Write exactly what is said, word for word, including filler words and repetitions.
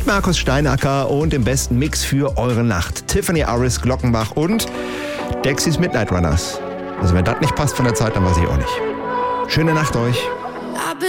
mit Markus Steinacker und im besten Mix für eure Nacht. Tiffany Aris, Glockenbach und Dexys Midnight Runners. Also wenn das nicht passt von der Zeit, dann weiß ich auch nicht. Schöne Nacht euch.